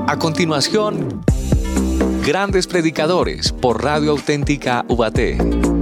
A continuación, Grandes Predicadores por Radio Auténtica Ubaté.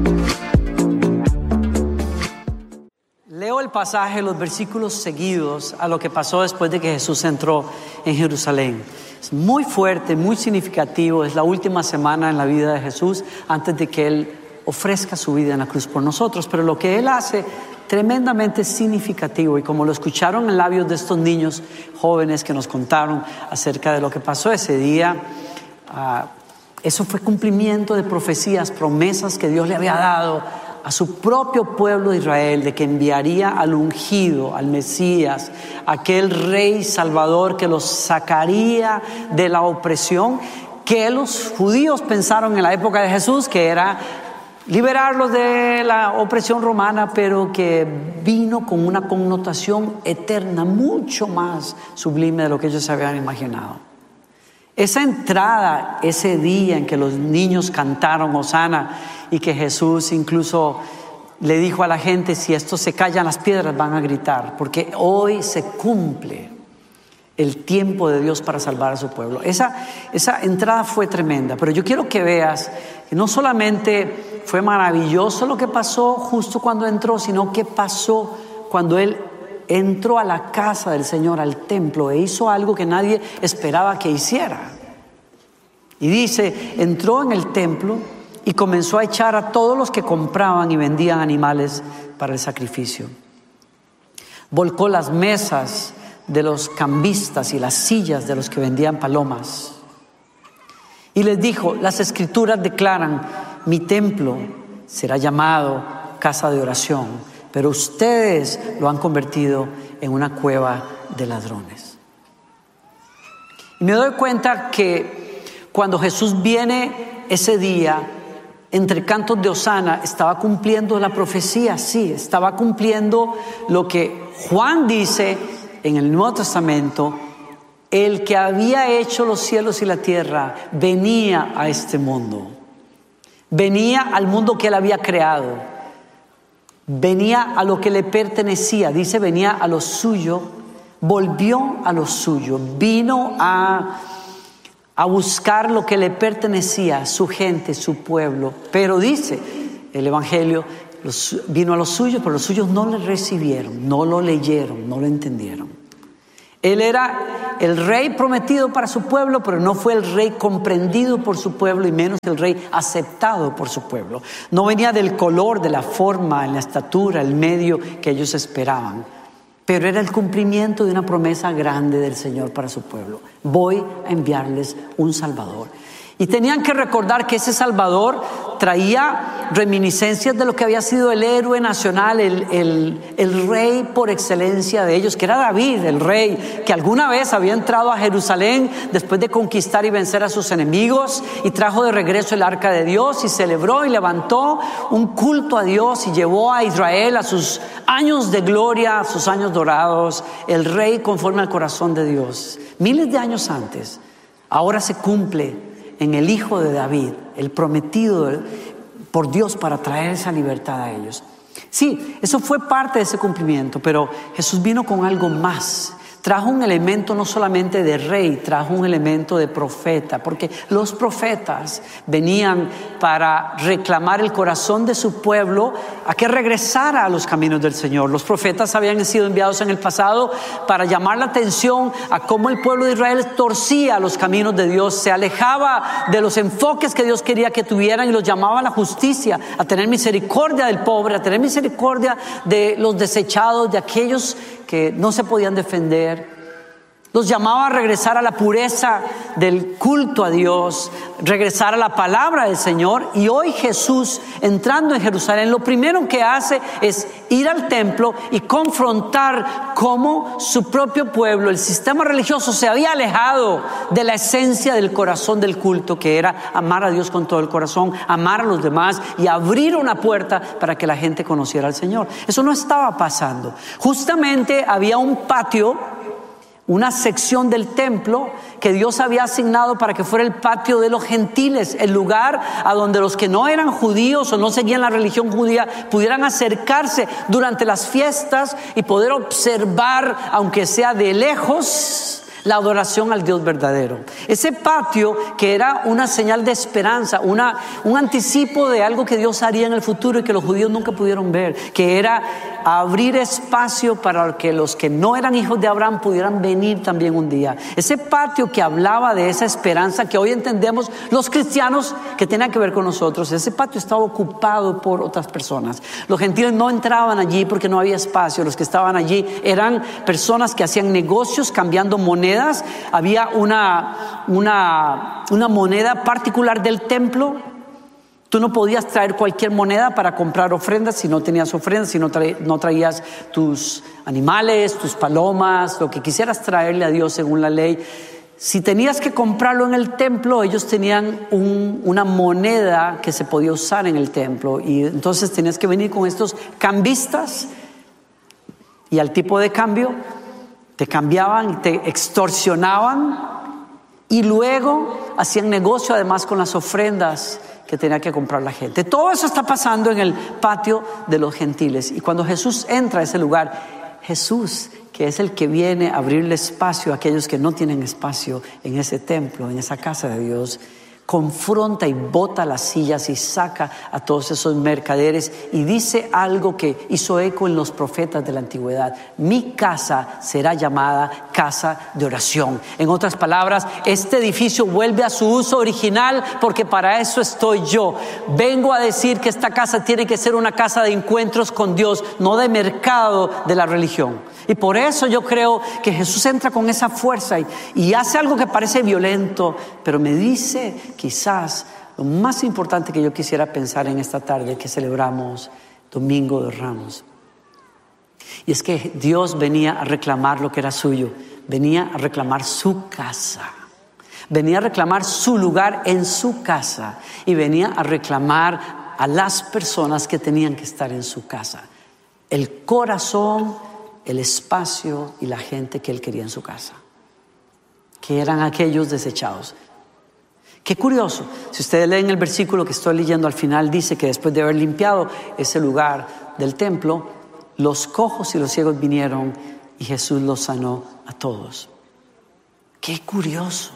Leo el pasaje, los versículos seguidos a lo que pasó después de que Jesús entró en Jerusalén. Es muy fuerte, muy significativo. Es la última semana en la vida de Jesús antes de que Él ofrezca su vida en la cruz por nosotros. Pero lo que Él hace, tremendamente significativo. Y como lo escucharon en labios de estos niños jóvenes que nos contaron acerca de lo que pasó ese día, eso fue cumplimiento de profecías, promesas que Dios le había dado a su propio pueblo de Israel, de que enviaría al ungido, al Mesías, aquel rey salvador que los sacaría de la opresión que los judíos pensaron en la época de Jesús que era liberarlos de la opresión romana, pero que vino con una connotación eterna mucho más sublime de lo que ellos se habían imaginado. Esa entrada, ese día en que los niños cantaron Hosana y que Jesús incluso le dijo a la gente: si esto se callan las piedras van a gritar, porque hoy se cumple el tiempo de Dios para salvar a su pueblo. Esa entrada fue tremenda, pero yo quiero que veas que no solamente fue maravilloso lo que pasó justo cuando entró, sino que pasó cuando Él entró a la casa del Señor, al templo, e hizo algo que nadie esperaba que hiciera. Y dice, entró en el templo y comenzó a echar a todos los que compraban y vendían animales para el sacrificio. Volcó las mesas de los cambistas y las sillas de los que vendían palomas. Y les dijo: las escrituras declaran, mi templo será llamado casa de oración, pero ustedes lo han convertido en una cueva de ladrones. Y me doy cuenta que cuando Jesús viene ese día, entre cantos de Hosana, estaba cumpliendo la profecía, sí, estaba cumpliendo lo que Juan dice en el Nuevo Testamento: el que había hecho los cielos y la tierra venía a este mundo, venía al mundo que Él había creado. Venía a lo que le pertenecía, dice, venía a lo suyo, volvió a lo suyo, vino a buscar lo que le pertenecía, su gente, su pueblo. Pero dice el Evangelio, vino a lo suyo, pero los suyos no le recibieron, no lo leyeron, no lo entendieron. Él era el rey prometido para su pueblo, pero no fue el rey comprendido por su pueblo y menos el rey aceptado por su pueblo. No venía del color, de la forma, en la estatura, el medio que ellos esperaban. Pero era el cumplimiento de una promesa grande del Señor para su pueblo. Voy a enviarles un Salvador. Y tenían que recordar que ese Salvador traía reminiscencias de lo que había sido el héroe nacional, el rey por excelencia de ellos, que era David, el rey que alguna vez había entrado a Jerusalén después de conquistar y vencer a sus enemigos, y trajo de regreso el arca de Dios y celebró y levantó un culto a Dios y llevó a Israel a sus años de gloria, a sus años dorados, el rey conforme al corazón de Dios. Miles de años antes, ahora se cumple en el hijo de David, el prometido por Dios para traer esa libertad a ellos. Sí, eso fue parte de ese cumplimiento, pero Jesús vino con algo más. Trajo un elemento no solamente de rey, trajo un elemento de profeta, porque los profetas venían para reclamar el corazón de su pueblo a que regresara a los caminos del Señor. Los profetas habían sido enviados en el pasado para llamar la atención a cómo el pueblo de Israel torcía los caminos de Dios, se alejaba de los enfoques que Dios quería que tuvieran y los llamaba a la justicia, a tener misericordia del pobre, a tener misericordia de los desechados, de aquellos que no se podían defender. Los llamaba a regresar a la pureza del culto a Dios, regresar a la palabra del Señor. Y hoy Jesús, entrando en Jerusalén, lo primero que hace es ir al templo y confrontar cómo su propio pueblo, el sistema religioso, se había alejado de la esencia del corazón del culto, que era amar a Dios con todo el corazón, amar a los demás y abrir una puerta para que la gente conociera al Señor. Eso no estaba pasando. Justamente había un patio, una sección del templo que Dios había asignado para que fuera el patio de los gentiles, el lugar a donde los que no eran judíos o no seguían la religión judía pudieran acercarse durante las fiestas y poder observar, aunque sea de lejos, la adoración al Dios verdadero. Ese patio que era una señal de esperanza, un anticipo de algo que Dios haría en el futuro y que los judíos nunca pudieron ver, que era abrir espacio para que los que no eran hijos de Abraham pudieran venir también un día. Ese patio que hablaba de esa esperanza que hoy entendemos los cristianos que tenía que ver con nosotros, ese patio estaba ocupado por otras personas. Los gentiles no entraban allí porque no había espacio. Los que estaban allí eran personas que hacían negocios cambiando monedas. Había una moneda particular del templo. Tú no podías traer cualquier moneda para comprar ofrendas si no tenías ofrendas, si no traías tus animales, tus palomas, lo que quisieras traerle a Dios según la ley. Si tenías que comprarlo en el templo, ellos tenían una moneda que se podía usar en el templo, y entonces tenías que venir con estos cambistas y al tipo de cambio te cambiaban, te extorsionaban y luego hacían negocio además con las ofrendas que tenía que comprar la gente. Todo eso está pasando en el patio de los gentiles, y cuando Jesús entra a ese lugar, Jesús, que es el que viene a abrirle espacio a aquellos que no tienen espacio en ese templo, en esa casa de Dios, confronta y bota las sillas y saca a todos esos mercaderes y dice algo que hizo eco en los profetas de la antigüedad: mi casa será llamada casa de oración. En otras palabras, este edificio vuelve a su uso original porque para eso estoy yo. Vengo a decir que esta casa tiene que ser una casa de encuentros con Dios, no de mercado de la religión. Y por eso yo creo que Jesús entra con esa fuerza y hace algo que parece violento, pero me dice quizás lo más importante que yo quisiera pensar en esta tarde que celebramos Domingo de Ramos. Y es que Dios venía a reclamar lo que era suyo, venía a reclamar su casa, venía a reclamar su lugar en su casa y venía a reclamar a las personas que tenían que estar en su casa. El corazón, el espacio y la gente que él quería en su casa, que eran aquellos desechados. Qué curioso, si ustedes leen el versículo que estoy leyendo al final, dice que después de haber limpiado ese lugar del templo, los cojos y los ciegos vinieron y Jesús los sanó a todos. Qué curioso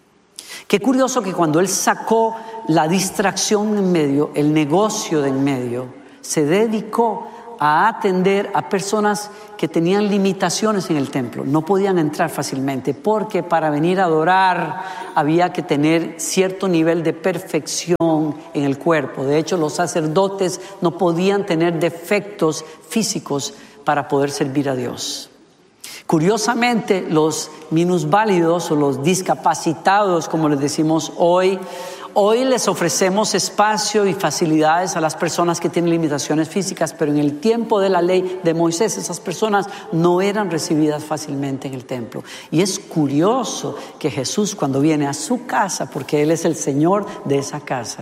que cuando él sacó la distracción en medio, el negocio de en medio, se dedicó a atender a personas que tenían limitaciones en el templo. No podían entrar fácilmente porque para venir a adorar había que tener cierto nivel de perfección en el cuerpo. De hecho, los sacerdotes no podían tener defectos físicos para poder servir a Dios. Curiosamente, los minusválidos o los discapacitados, como les decimos hoy les ofrecemos espacio y facilidades a las personas que tienen limitaciones físicas, pero en el tiempo de la ley de Moisés esas personas no eran recibidas fácilmente en el templo. Y es curioso que Jesús, cuando viene a su casa, porque Él es el Señor de esa casa,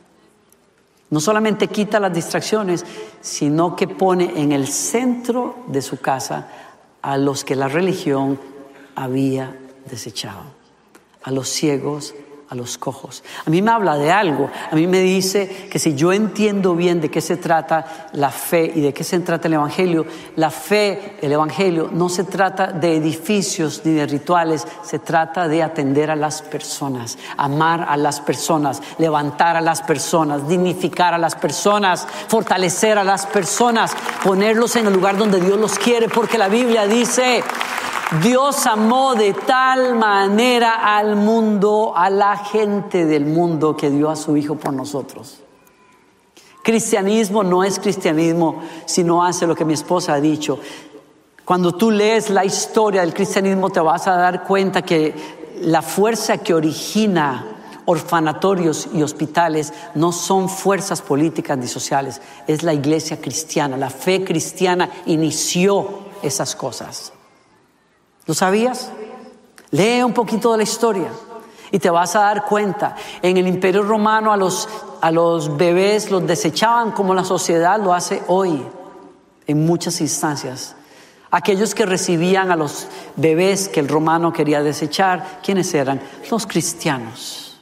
no solamente quita las distracciones, sino que pone en el centro de su casa a los que la religión había desechado, a los ciegos, a los cojos. A mí me habla de algo. A mí me dice que si yo entiendo bien de qué se trata la fe y de qué se trata el Evangelio, la fe, el Evangelio, no se trata de edificios ni de rituales, se trata de atender a las personas, amar a las personas, levantar a las personas, dignificar a las personas, fortalecer a las personas, ponerlos en el lugar donde Dios los quiere, porque la Biblia dice: Dios amó de tal manera al mundo, a la gente del mundo, que dio a su Hijo por nosotros. Cristianismo no es cristianismo si no hace lo que mi esposa ha dicho. Cuando tú lees la historia del cristianismo te vas a dar cuenta que la fuerza que origina orfanatorios y hospitales no son fuerzas políticas ni sociales, es la iglesia cristiana. La fe cristiana inició esas cosas. ¿Lo sabías? Lee un poquito de la historia y te vas a dar cuenta. En el Imperio Romano a los bebés los desechaban como la sociedad lo hace hoy en muchas instancias. Aquellos que recibían a los bebés que el romano quería desechar, ¿quiénes eran? Los cristianos.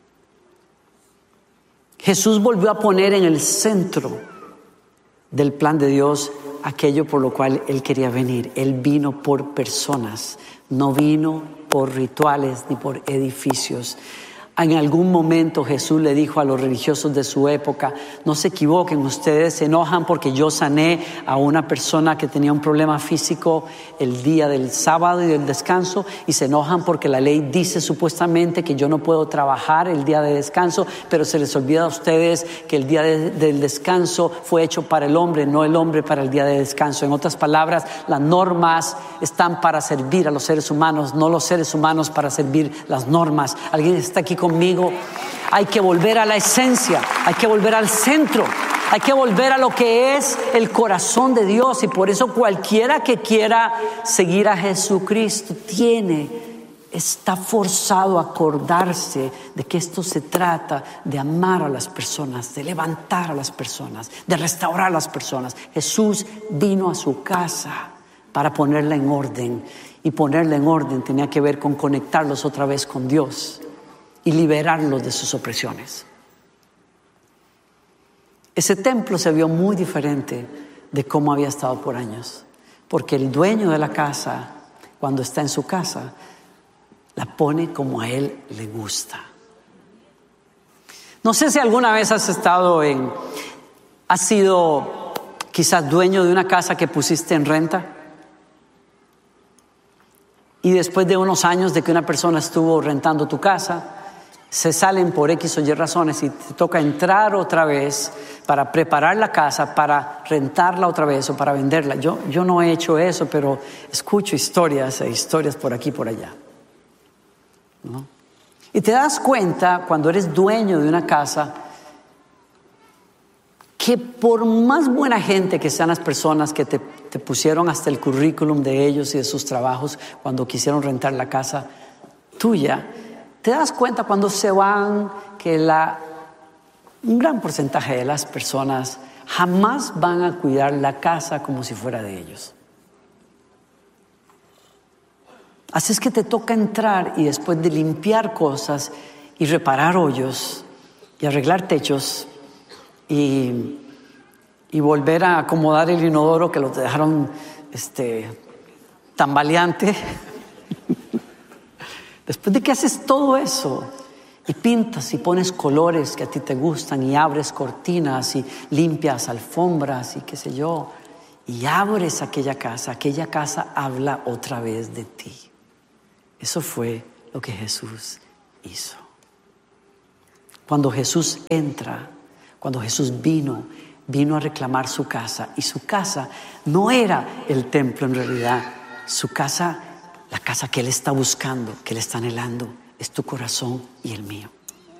Jesús volvió a poner en el centro del plan de Dios aquello por lo cual Él quería venir. Él vino por personas, no vino por rituales ni por edificios. En algún momento Jesús le dijo a los religiosos de su época: no se equivoquen, ustedes se enojan porque yo sané a una persona que tenía un problema físico el día del sábado y del descanso, y se enojan porque la ley dice supuestamente que yo no puedo trabajar el día de descanso, pero se les olvida a ustedes que el día del descanso fue hecho para el hombre, no el hombre para el día de descanso. En otras palabras, las normas están para servir a los seres humanos, no los seres humanos para servir las normas. ¿Alguien está aquí conmigo? Hay que volver a la esencia, hay que volver al centro, hay que volver a lo que es el corazón de Dios. Y por eso cualquiera que quiera seguir a Jesucristo está forzado a acordarse de que esto se trata de amar a las personas, de levantar a las personas, de restaurar a las personas. Jesús vino a su casa para ponerla en orden, y ponerla en orden tenía que ver con conectarlos otra vez con Dios y liberarlos de sus opresiones. Ese templo se vio muy diferente de cómo había estado por años, porque el dueño de la casa, cuando está en su casa, la pone como a él le gusta. No sé si alguna vez has sido quizás dueño de una casa que pusiste en renta, y después de unos años de que una persona estuvo rentando tu casa, se salen por X o Y razones y te toca entrar otra vez para preparar la casa, para rentarla otra vez o para venderla. Yo no he hecho eso, pero escucho historias por aquí y por allá, ¿no? Y te das cuenta cuando eres dueño de una casa que por más buena gente que sean las personas que te pusieron hasta el currículum de ellos y de sus trabajos cuando quisieron rentar la casa tuya, te das cuenta cuando se van que un gran porcentaje de las personas jamás van a cuidar la casa como si fuera de ellos. Así es que te toca entrar y después de limpiar cosas y reparar hoyos y arreglar techos y volver a acomodar el inodoro que lo dejaron tambaleante. Después de que haces todo eso y pintas y pones colores que a ti te gustan y abres cortinas y limpias alfombras y qué sé yo, y abres aquella casa habla otra vez de ti. Eso fue lo que Jesús hizo. Cuando Jesús entra, cuando Jesús vino a reclamar su casa, y su casa no era el templo en realidad. Su casa, la casa que Él está buscando, que Él está anhelando, es tu corazón y el mío.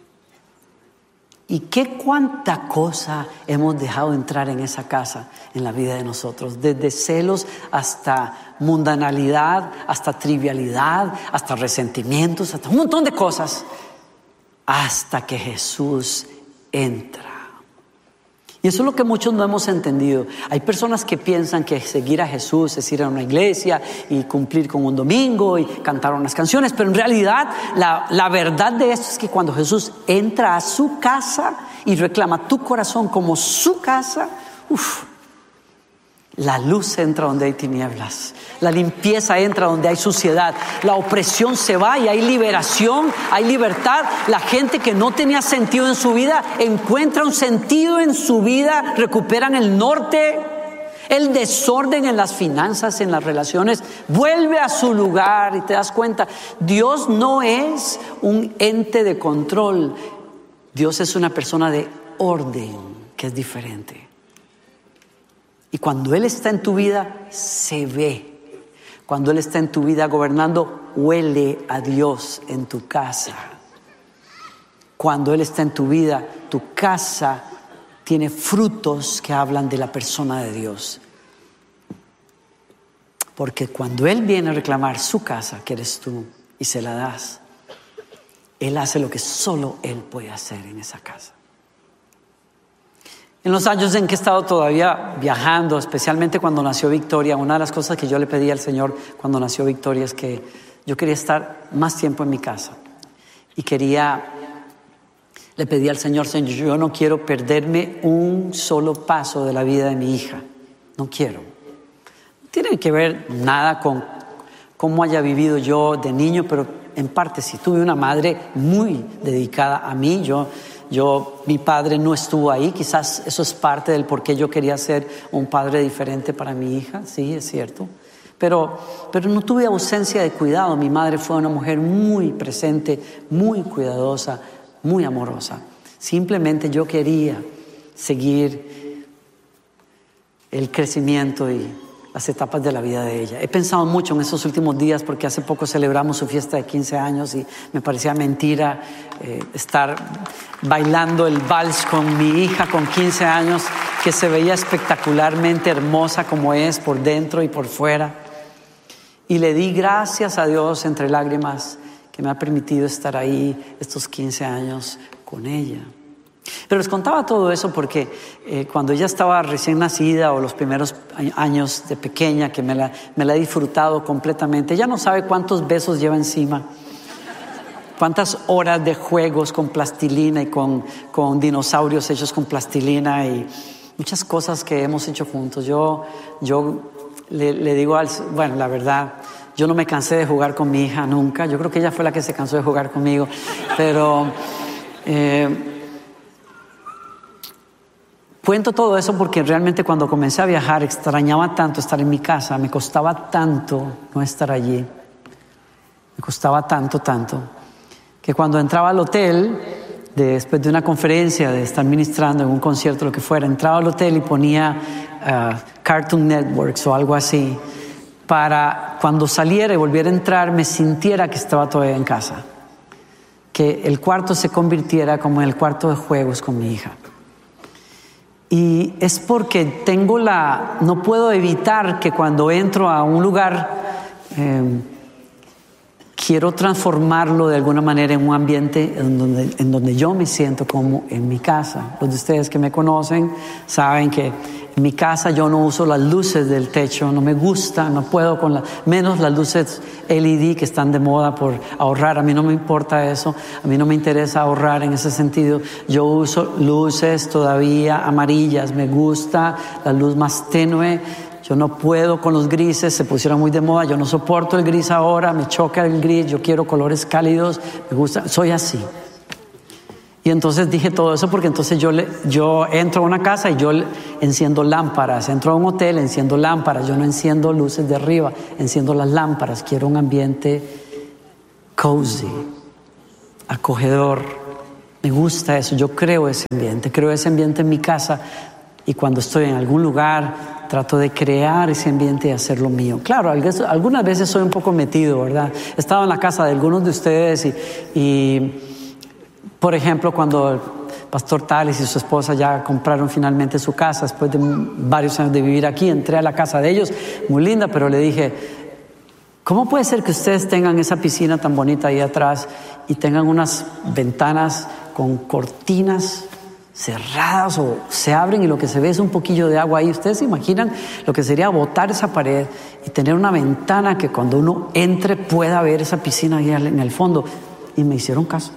¿Y cuánta cosa hemos dejado entrar en esa casa en la vida de nosotros? Desde celos hasta mundanalidad, hasta trivialidad, hasta resentimientos, hasta un montón de cosas, hasta que Jesús entra. Y eso es lo que muchos no hemos entendido. Hay personas que piensan que seguir a Jesús es ir a una iglesia y cumplir con un domingo y cantar unas canciones, pero en realidad la verdad de esto es que cuando Jesús entra a su casa y reclama tu corazón como su casa, la luz entra donde hay tinieblas, la limpieza entra donde hay suciedad, la opresión se va y hay liberación, hay libertad. La gente que no tenía sentido en su vida encuentra un sentido en su vida, recuperan el norte. El desorden en las finanzas, en las relaciones, vuelve a su lugar y te das cuenta, Dios no es un ente de control, Dios es una persona de orden, que es diferente. Y cuando Él está en tu vida, se ve. Cuando Él está en tu vida gobernando, huele a Dios en tu casa. Cuando Él está en tu vida, tu casa tiene frutos que hablan de la persona de Dios. Porque cuando Él viene a reclamar su casa, que eres tú, y se la das, Él hace lo que solo Él puede hacer en esa casa. En los años en que he estado todavía viajando, especialmente cuando nació Victoria, una de las cosas que yo le pedí al Señor cuando nació Victoria es que yo quería estar más tiempo en mi casa. Y le pedí al Señor, yo no quiero perderme un solo paso de la vida de mi hija. No quiero. No tiene que ver nada con cómo haya vivido yo de niño, pero en parte sí, tuve una madre muy dedicada a mí. Mi padre no estuvo ahí, quizás eso es parte del por qué yo quería ser un padre diferente para mi hija, sí, es cierto. Pero no tuve ausencia de cuidado. Mi madre fue una mujer muy presente, muy cuidadosa, muy amorosa. Simplemente yo quería seguir el crecimiento y las etapas de la vida de ella. He pensado mucho en esos últimos días porque hace poco celebramos su fiesta de 15 años y me parecía mentira estar bailando el vals con mi hija con 15 años, que se veía espectacularmente hermosa como es por dentro y por fuera. Y le di gracias a Dios entre lágrimas que me ha permitido estar ahí estos 15 años con ella. Pero les contaba todo eso porque cuando ella estaba recién nacida o los primeros años de pequeña, que me la he disfrutado completamente, ella no sabe cuántos besos lleva encima, cuántas horas de juegos con plastilina y con dinosaurios hechos con plastilina y muchas cosas que hemos hecho juntos. Yo le digo, bueno, la verdad, yo no me cansé de jugar con mi hija nunca. Yo creo que ella fue la que se cansó de jugar conmigo, pero cuento todo eso porque realmente cuando comencé a viajar extrañaba tanto estar en mi casa, me costaba tanto no estar allí, me costaba tanto, que cuando entraba al hotel, después de una conferencia, de estar ministrando en un concierto, lo que fuera, entraba al hotel y ponía Cartoon Networks o algo así, para cuando saliera y volviera a entrar me sintiera que estaba todavía en casa, que el cuarto se convirtiera como en el cuarto de juegos con mi hija. Y es porque no puedo evitar que cuando entro a un lugar quiero transformarlo de alguna manera en un ambiente en donde yo me siento como en mi casa. Los de ustedes que me conocen saben que en mi casa yo no uso las luces del techo, no me gusta, no puedo menos las luces LED que están de moda por ahorrar. A mí no me importa eso, a mí no me interesa ahorrar en ese sentido. Yo uso luces todavía amarillas, me gusta la luz más tenue. Yo no puedo con los grises, se pusieron muy de moda, yo no soporto el gris ahora, me choca el gris, yo quiero colores cálidos, me gusta, soy así. Y entonces dije todo eso porque entonces yo entro a una casa y yo enciendo lámparas, entro a un hotel, enciendo lámparas, yo no enciendo luces de arriba, enciendo las lámparas, quiero un ambiente cozy, acogedor, me gusta eso, yo creo ese ambiente en mi casa y cuando estoy en algún lugar trato de crear ese ambiente y hacerlo mío. Claro, algunas veces soy un poco metido, ¿verdad? He estado en la casa de algunos de ustedes y por ejemplo, cuando el pastor Tales y su esposa ya compraron finalmente su casa, después de varios años de vivir aquí, entré a la casa de ellos, muy linda, pero le dije, ¿cómo puede ser que ustedes tengan esa piscina tan bonita ahí atrás y tengan unas ventanas con cortinas cerradas o se abren y lo que se ve es un poquillo de agua ahí? ¿Ustedes se imaginan lo que sería botar esa pared y tener una ventana que cuando uno entre pueda ver esa piscina ahí en el fondo? Y me hicieron caso.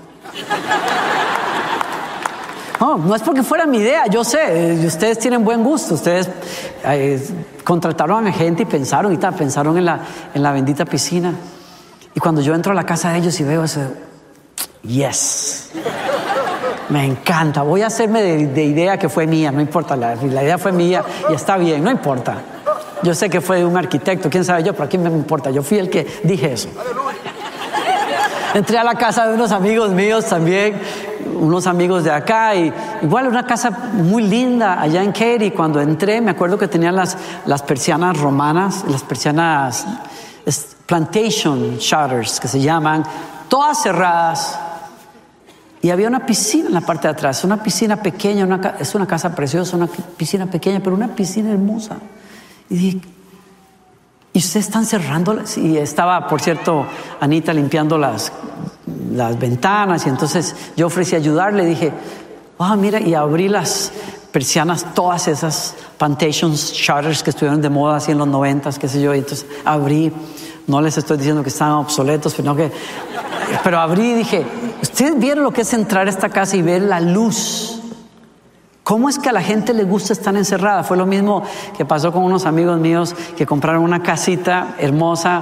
No es porque fuera mi idea, yo sé, ustedes tienen buen gusto, ustedes contrataron a gente y pensaron en la bendita piscina. Y cuando yo entro a la casa de ellos y veo eso, yes, me encanta, voy a hacerme de idea que fue mía, no importa, la idea fue mía y está bien, no importa. Yo sé que fue de un arquitecto, quién sabe yo, pero a quién me importa, yo fui el que dije eso. Entré a la casa de unos amigos míos también, unos amigos de acá, y igual una casa muy linda allá en Katy. Cuando entré me acuerdo que tenían las persianas romanas, las persianas plantation shutters que se llaman, todas cerradas, y había una piscina en la parte de atrás, una piscina pequeña, es una casa preciosa, una piscina pequeña, pero una piscina hermosa. Y dije, ¿y ustedes están cerrando? Y estaba, por cierto, Anita limpiando las ventanas, y entonces yo ofrecí ayudarle, dije, mira, y abrí las persianas, todas esas plantation shutters que estuvieron de moda así en los 90s, qué sé yo, y entonces abrí, no les estoy diciendo que estaban obsoletos, pero abrí y dije, ¿ustedes vieron lo que es entrar a esta casa y ver la luz? ¿Cómo es que a la gente le gusta estar encerrada? Fue lo mismo que pasó con unos amigos míos que compraron una casita hermosa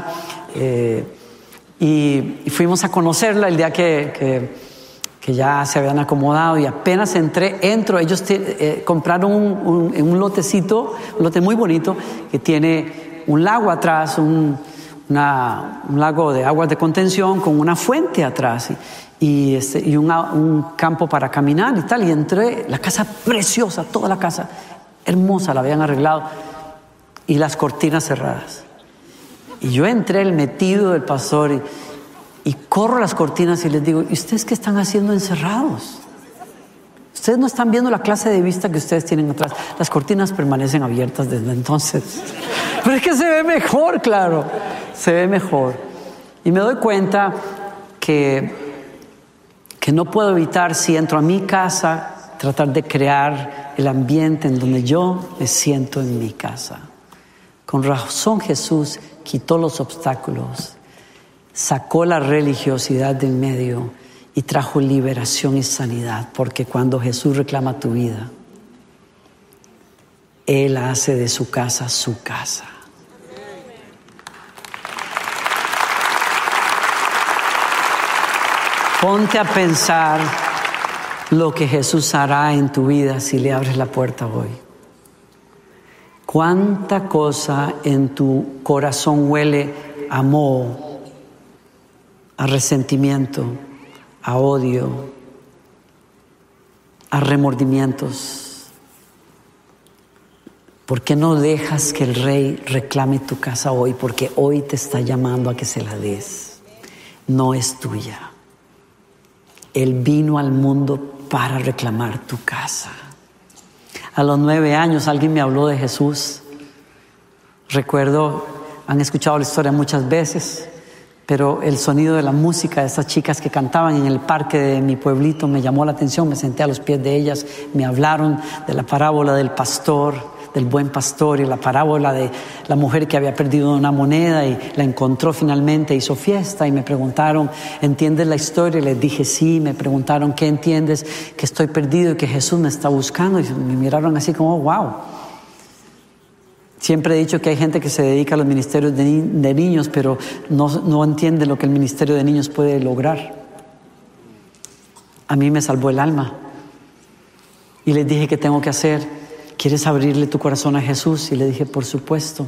Y fuimos a conocerla el día que ya se habían acomodado, y apenas entro, ellos compraron un lotecito, un lote muy bonito que tiene un lago atrás, un lago de aguas de contención con una fuente atrás y un campo para caminar y tal. Y entré, la casa preciosa, toda la casa hermosa, la habían arreglado, y las cortinas cerradas. Y yo entré, el metido del pastor, y corro las cortinas y les digo: ¿y ustedes qué están haciendo encerrados? Ustedes no están viendo la clase de vista que ustedes tienen atrás. Las cortinas permanecen abiertas desde entonces. Pero es que se ve mejor, claro, se ve mejor. Y me doy cuenta que no puedo evitar, si entro a mi casa, tratar de crear el ambiente en donde yo me siento en mi casa. Con razón Jesús quitó los obstáculos, sacó la religiosidad de en medio y trajo liberación y sanidad, porque cuando Jesús reclama tu vida, Él hace de su casa su casa. Ponte a pensar lo que Jesús hará en tu vida si le abres la puerta hoy. ¿Cuánta cosa en tu corazón huele a moho, a resentimiento, a odio, a remordimientos? ¿Por qué no dejas que el Rey reclame tu casa hoy? Porque hoy te está llamando a que se la des. No es tuya. Él vino al mundo para reclamar tu casa. A los 9 años alguien me habló de Jesús. Recuerdo, han escuchado la historia muchas veces, pero el sonido de la música de esas chicas que cantaban en el parque de mi pueblito me llamó la atención. Me senté a los pies de ellas, me hablaron de la parábola del pastor, del buen pastor, y la parábola de la mujer que había perdido una moneda y la encontró finalmente, hizo fiesta, y me preguntaron: ¿entiendes la historia? Y les dije sí. Me preguntaron: ¿qué entiendes? Que estoy perdido y que Jesús me está buscando. Y me miraron así como: wow. Siempre he dicho que hay gente que se dedica a los ministerios de niños, pero no entiende lo que el ministerio de niños puede lograr. A mí me salvó el alma. Y les dije: ¿qué tengo que hacer? ¿Quieres abrirle tu corazón a Jesús? Y le dije: por supuesto.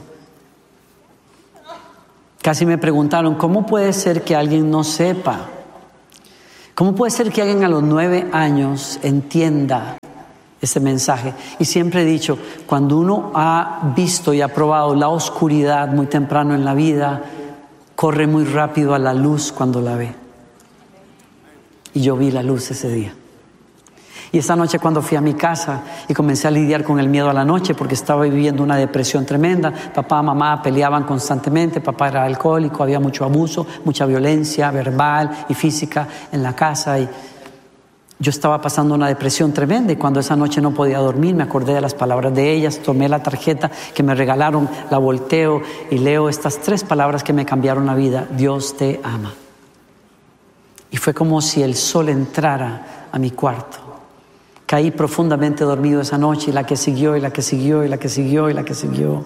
Casi me preguntaron: ¿cómo puede ser que alguien no sepa? ¿Cómo puede ser que alguien a los 9 años entienda ese mensaje? Y siempre he dicho, cuando uno ha visto y ha probado la oscuridad muy temprano en la vida, corre muy rápido a la luz cuando la ve. Y yo vi la luz ese día. Y esa noche, cuando fui a mi casa y comencé a lidiar con el miedo a la noche, porque estaba viviendo una depresión tremenda, papá y mamá peleaban constantemente, papá era alcohólico, había mucho abuso, mucha violencia verbal y física en la casa, y yo estaba pasando una depresión tremenda. Y cuando esa noche no podía dormir, me acordé de las palabras de ellas, tomé la tarjeta que me regalaron, la volteo y leo estas 3 palabras que me cambiaron la vida: Dios te ama. Y fue como si el sol entrara a mi cuarto. Caí profundamente dormido esa noche, y la que siguió, y la que siguió, y la que siguió, y la que siguió.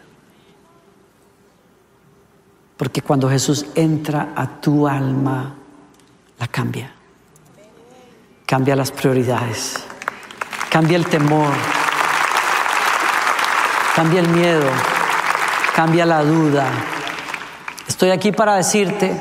Porque cuando Jesús entra a tu alma, la cambia. Cambia las prioridades, cambia el temor, cambia el miedo, cambia la duda. Estoy aquí para decirte,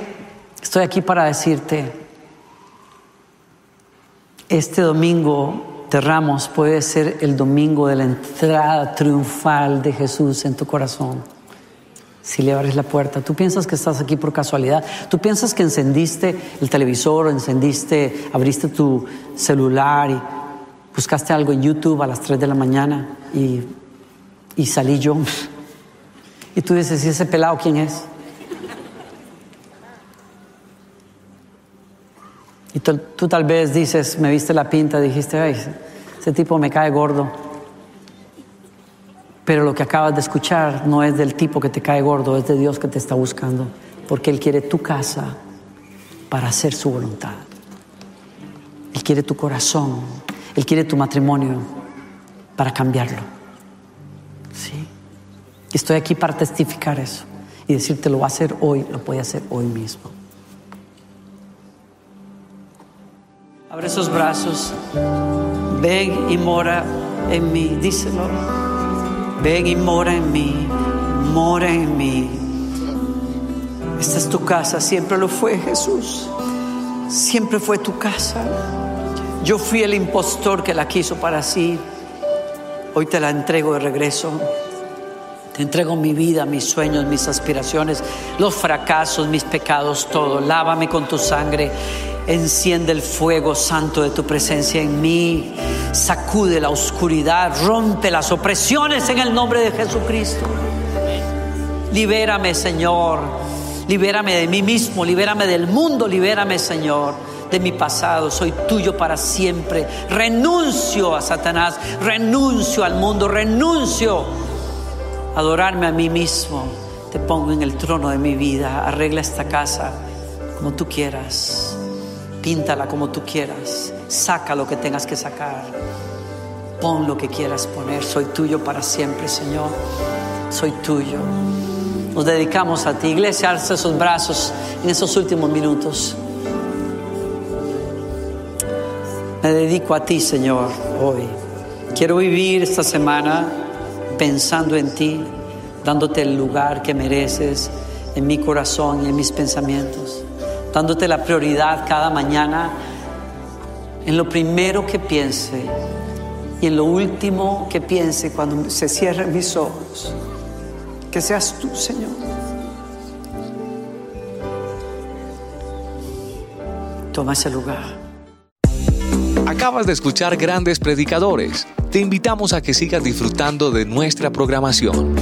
este domingo de Ramos puede ser el domingo de la entrada triunfal de Jesús en tu corazón. Si le abres la puerta, tú piensas que estás aquí por casualidad. Tú piensas que encendiste el televisor, abriste tu celular y buscaste algo en YouTube a las 3 de la mañana y salí yo. Y tú dices: ¿y ese pelado quién es? Y tú tal vez dices, me viste la pinta, dijiste: ay, ese tipo me cae gordo. Pero lo que acabas de escuchar no es del tipo que te cae gordo, es de Dios que te está buscando, porque Él quiere tu casa para hacer su voluntad. Él quiere tu corazón, Él quiere tu matrimonio para cambiarlo. ¿Sí? Estoy aquí para testificar eso. y decirte lo va a hacer hoy, lo puede hacer hoy mismo. Abre esos brazos. Ven y mora en mí, díselo. Ven y mora en mí, mora en mí. Esta es tu casa, siempre lo fue, Jesús. Siempre fue tu casa. Yo fui el impostor que la quiso para sí. Hoy te la entrego de regreso. Te entrego mi vida, mis sueños, mis aspiraciones, los fracasos, mis pecados, todo. Lávame con tu sangre. Enciende el fuego santo de tu presencia en mí. Sacude la oscuridad, rompe las opresiones en el nombre de Jesucristo. Libérame, Señor. Libérame de mí mismo, libérame del mundo, libérame, Señor, de mi pasado. Soy tuyo para siempre. Renuncio a Satanás, renuncio al mundo, renuncio a adorarme a mí mismo. Te pongo en el trono de mi vida. Arregla esta casa como tú quieras. Píntala como tú quieras. Saca lo que tengas que sacar. Pon lo que quieras poner. Soy tuyo para siempre, Señor. Soy tuyo. Nos dedicamos a ti, iglesia. Alza esos brazos en esos últimos minutos. Me dedico a ti, Señor, hoy. Quiero vivir esta semana pensando en ti, dándote el lugar que mereces en mi corazón y en mis pensamientos, dándote la prioridad cada mañana en lo primero que piense y en lo último que piense cuando se cierren mis ojos. Que seas tú, Señor. Toma ese lugar. Acabas de escuchar Grandes Predicadores. Te invitamos a que sigas disfrutando de nuestra programación.